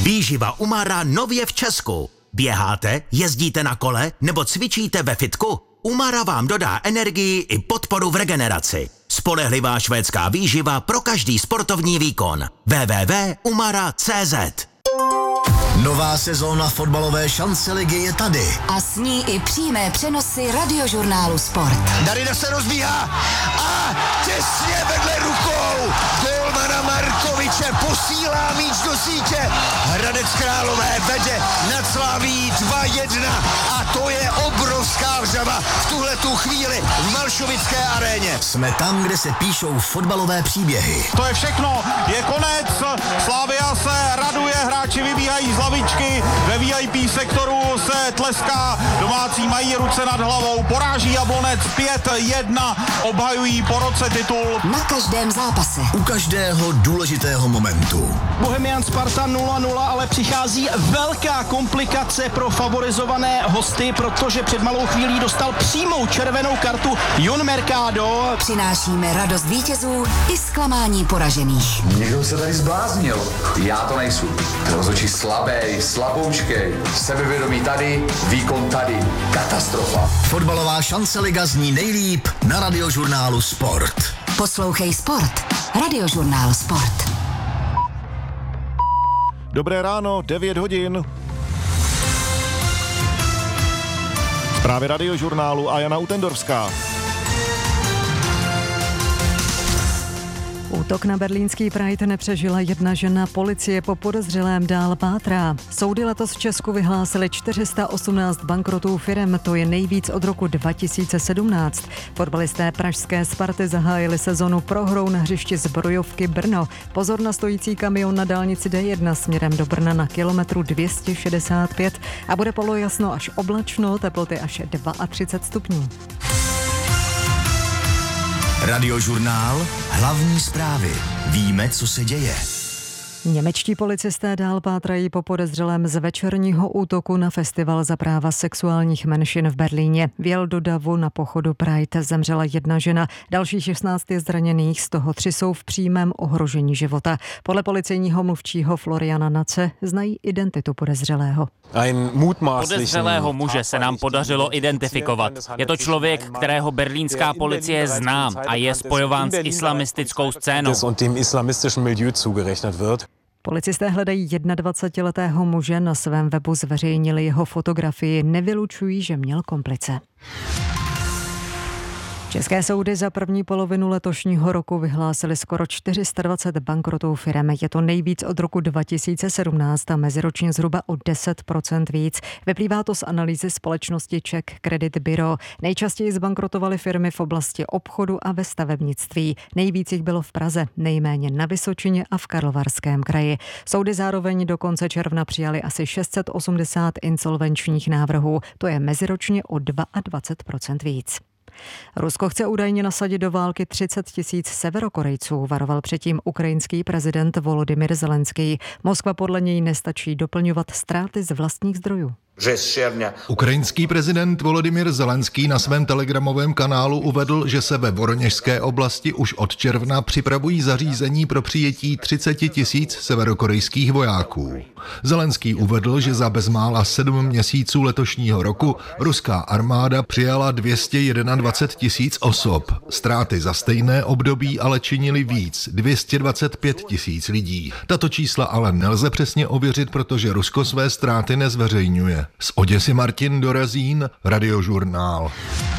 Výživa Umara nově v Česku. Běháte, jezdíte na kole nebo cvičíte ve fitku? Umara vám dodá energii i podporu v regeneraci. Spolehlivá švédská výživa pro každý sportovní výkon. www.umara.cz. Nová sezóna fotbalové šance ligy je tady. A s ní i přímé přenosy Radiožurnálu Sport. Darida se rozbíhá a těsně vedle rukou golmana Markoviče posílá míč do sítě. Hradec Králové vede nad Slaví 2-1 a to je obrovská vřava v tuhletu chvíli v Malšovické aréně. Jsme tam, kde se píšou fotbalové příběhy. To je všechno, je konec, Slavia se raduje, hráči vybíhají z lavičky, ve VIP sektoru se tleská, domácí mají ruce nad hlavou, poráží Jablonec 5-1, obhajují po roce titul. Na každém zápase. U každého důležitého momentu. Bohemian Sparta 0-0, ale přichází velká komplikace pro favorizované hosty, protože před malou chvílí dostal přímou červenou kartu Jon Mercado. Přinášíme radost vítězů i zklamání poražených. Někdo se tady zbláznil. Já to nejsou. Rozhodčí slabý, slaboučkej, sebevědomí tady, výkon tady. Katastrofa. Fotbalová šance liga zní nejlíp na Radiožurnálu Sport. Poslouchej Sport. Radiožurnál Sport. Dobré ráno, 9 hodin. Zprávy Radiožurnálu a Jana Utendorská. Útok na berlínský Pride nepřežila jedna žena, policie po podezřelém dál pátrá. Soudy letos v Česku vyhlásily 418 bankrotů firem, to je nejvíc od roku 2017. Fotbalisté pražské Sparty zahájili sezonu prohrou na hřišti Zbrojovky Brno. Pozor na stojící kamion na dálnici D1 směrem do Brna na kilometru 265 a bude polojasno až oblačno, teploty až 32 stupňů. Radiožurnál, hlavní zprávy. Víme, co se děje. Němečtí policisté dál pátrají po podezřelém z večerního útoku na festival za práva sexuálních menšin v Berlíně. Vjel do davu na pochodu Pride, zemřela jedna žena, další 16 je zraněných, z toho 3 jsou v přímém ohrožení života. Podle policejního mluvčího Floriana Nace znají identitu podezřelého. Podezřelého muže se nám podařilo identifikovat. Je to člověk, kterého berlínská policie zná a je spojován s islamistickou scénou. Policisté hledají 21letého muže, na svém webu zveřejnili jeho fotografii, nevylučují, že měl komplice. České soudy za první polovinu letošního roku vyhlásily skoro 420 bankrotů firem. Je to nejvíc od roku 2017 a meziročně zhruba o 10% víc. Vyplývá to z analýzy společnosti Czech Credit Bureau. Nejčastěji zbankrotovaly firmy v oblasti obchodu a ve stavebnictví. Nejvíc jich bylo v Praze, nejméně na Vysočině a v Karlovarském kraji. Soudy zároveň do konce června přijali asi 680 insolvenčních návrhů. To je meziročně o 22% víc. Rusko chce údajně nasadit do války 30 000 Severokorejců, varoval předtím ukrajinský prezident Volodymyr Zelenský. Moskva podle něj nestačí doplňovat ztráty z vlastních zdrojů. Ukrajinský prezident Volodymyr Zelenský na svém telegramovém kanálu uvedl, že se ve Voroněžské oblasti už od června připravují zařízení pro přijetí 30 000 severokorejských vojáků. Zelenský uvedl, že za bezmála 7 měsíců letošního roku ruská armáda přijala 221 000 osob. Ztráty za stejné období ale činily víc, 225 000 lidí. Tato čísla ale nelze přesně ověřit, protože Rusko své ztráty nezveřejňuje. Z Oděsy Martin Dorazín, Radiožurnál.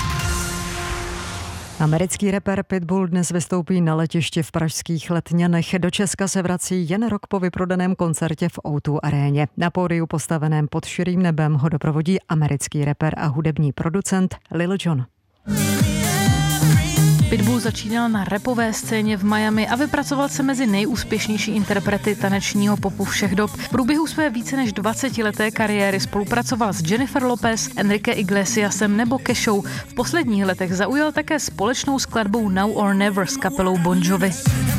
Americký rapper Pitbull dnes vystoupí na letišti v pražských Letňanech. Do Česka se vrací jen rok po vyprodaném koncertě v O2 aréně. Na pódiu postaveném pod širým nebem ho doprovodí americký rapper a hudební producent Lil Jon. Pitbull začínal na rapové scéně v Miami a vypracoval se mezi nejúspěšnější interprety tanečního popu všech dob. V průběhu své více než 20leté kariéry spolupracoval s Jennifer Lopez, Enrique Iglesiasem nebo Keshou. V posledních letech zaujal také společnou skladbou Now or Never s kapelou Bon Jovi.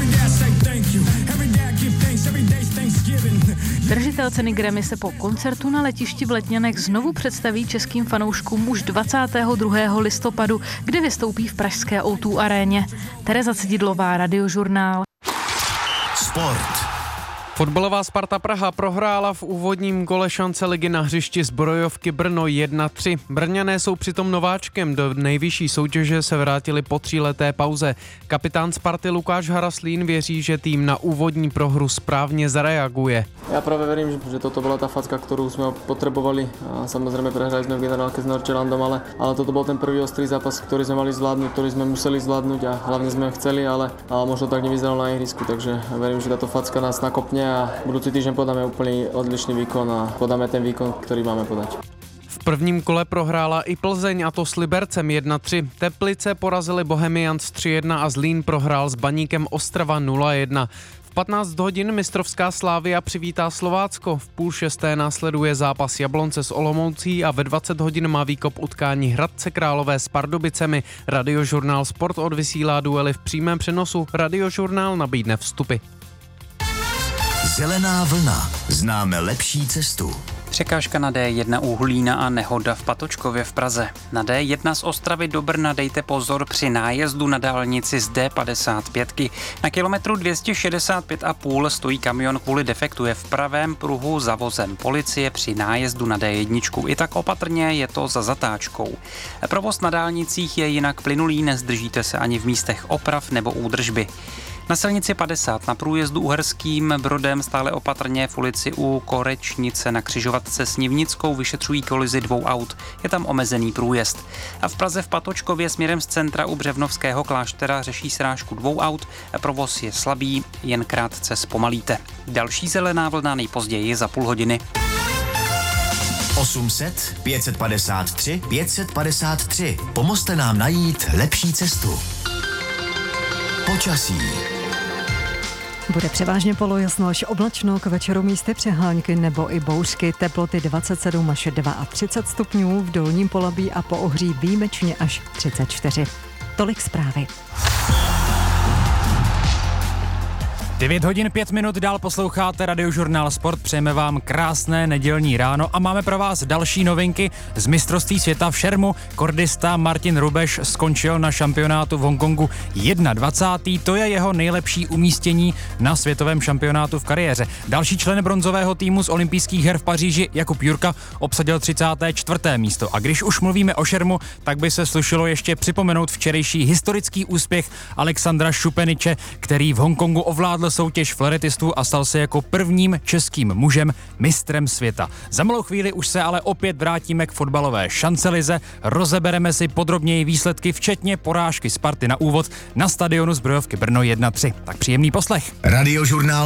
Držitel ceny Grammy se po koncertu na letišti v Letňanech znovu představí českým fanouškům už 22. listopadu, kdy vystoupí v pražské O2 aréně. Tereza Cididlová, Radiožurnál. Sport. Fotbalová Sparta Praha prohrála v úvodním kole šance ligy na hřišti Zbrojovky Brno 1-3. Brňané jsou přitom nováčkem, do nejvyšší soutěže se vrátili po 3leté pauze. Kapitán Sparty Lukáš Haraslín věří, že tým na úvodní prohru správně zareaguje. Ja práve verím, že toto bola tá facka, ktorú sme potrebovali. A samozrejme prehrali sme v generálke s Norčelandom, ale toto bol ten prvý ostrý zápas, ktorý sme mali zvládnuť, ktorý sme museli zvládnuť a hlavne sme chceli, ale možno tak nevyzeralo na ihrisku, takže verím, že táto facka nás nakopne a budúci týždeň podáme úplne odlišný výkon a podáme ten výkon, ktorý máme podať. V prvním kole prohrála i Plzeň, a to s Libercem 1-3. Teplice porazili Bohemians 3-1 a Zlín prohrál s Baníkem Ostrava 0-1. V 15 hodin mistrovská Slavia přivítá Slovácko. V 5:30 následuje zápas Jablonce s Olomoucí a ve 20 hodin má výkop utkání Hradce Králové s Pardubicemi. Radiožurnál Sport odvysílá duely v přímém přenosu. Radiožurnál nabídne vstupy. Zelená vlna. Známe lepší cestu. Překážka na D1 u Hulína a nehoda v Patočkově v Praze. Na D1 z Ostravy do Brna dejte pozor při nájezdu na dálnici z D55. Na kilometru 265,5 stojí kamion kvůli defektu, je v pravém pruhu za vozem policie při nájezdu na D1. I tak opatrně, je to za zatáčkou. Provoz na dálnicích je jinak plynulý, nezdržíte se ani v místech oprav nebo údržby. Na silnici 50 na průjezdu Uherským Brodem stále opatrně v ulici u Korečnice na křižovatce s Nivnickou vyšetřují kolizi 2 aut. Je tam omezený průjezd. A v Praze v Patočkově směrem z centra u Břevnovského kláštera řeší srážku 2 aut. Provoz je slabý, jen krátce zpomalíte. Další zelená vlna nejpozději za půl hodiny. 800 553 553. Pomozte nám najít lepší cestu. Počasí. Bude převážně polojasno až oblačno, k večeru místy přehánky nebo i bouřky, teploty 27 až 32 stupňů, v Dolním Polabí a Poohří výjimečně až 34. Tolik zprávy. 9 hodin 5 minut dál posloucháte Radiožurnál Sport, přejeme vám krásné nedělní ráno a máme pro vás další novinky z mistrovství světa v šermu. Kordista Martin Rubeš skončil na šampionátu v Hongkongu 21. To je jeho nejlepší umístění na světovém šampionátu v kariéře. Další člen bronzového týmu z olympijských her v Paříži Jakub Jurka obsadil 34. místo. A když už mluvíme o šermu, tak by se slušelo ještě připomenout včerejší historický úspěch Alexandra Šupeniče, který v Hongkongu ovládl soutěž floretistů a stal se jako prvním českým mužem mistrem světa. Za malou chvíli už se ale opět vrátíme k fotbalové šancelize, rozebereme si podrobněji výsledky, včetně porážky Sparty na úvod na stadionu Zbrojovky Brno 1-3. Tak příjemný poslech. Radiožurnál